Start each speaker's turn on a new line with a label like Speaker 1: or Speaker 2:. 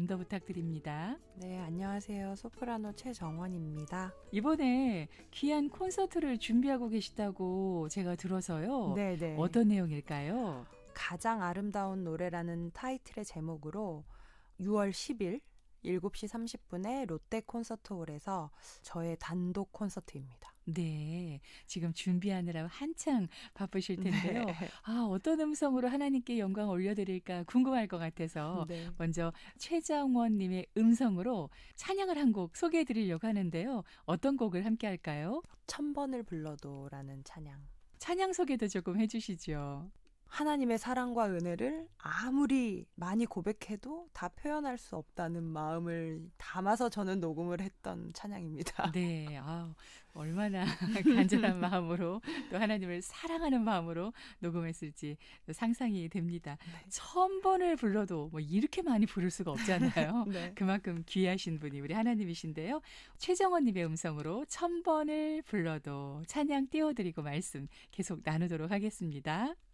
Speaker 1: 더 부탁드립니다.
Speaker 2: 네, 안녕하세요. 소프라노 최정원입니다.
Speaker 1: 이번에 귀한 콘서트를 준비하고 계시다고 제가 들어서요.
Speaker 2: 네네.
Speaker 1: 어떤 내용일까요?
Speaker 2: 가장 아름다운 노래라는 타이틀의 제목으로 6월 10일 7시 30분에 롯데 콘서트홀에서 저의 단독 콘서트입니다.
Speaker 1: 네, 지금 준비하느라 한창 바쁘실 텐데요.
Speaker 2: 네.
Speaker 1: 어떤 음성으로 하나님께 영광 올려드릴까 궁금할 것 같아서
Speaker 2: 네.
Speaker 1: 먼저 최정원 님의 음성으로 찬양을 한 곡 소개해 드리려고 하는데요. 어떤 곡을 함께 할까요?
Speaker 2: 1000번을 불러도라는 찬양.
Speaker 1: 찬양 소개도 조금 해주시죠.
Speaker 2: 하나님의 사랑과 은혜를 아무리 많이 고백해도 다 표현할 수 없다는 마음을 담아서 저는 녹음을 했던 찬양입니다.
Speaker 1: 네, 얼마나 간절한 마음으로 또 하나님을 사랑하는 마음으로 녹음했을지 상상이 됩니다.
Speaker 2: 네.
Speaker 1: 1000번을 불러도 뭐 이렇게 많이 부를 수가 없잖아요.
Speaker 2: 네.
Speaker 1: 그만큼 귀하신 분이 우리 하나님이신데요. 최정원 님의 음성으로 1000번을 불러도 찬양 띄워드리고 말씀 계속 나누도록 하겠습니다.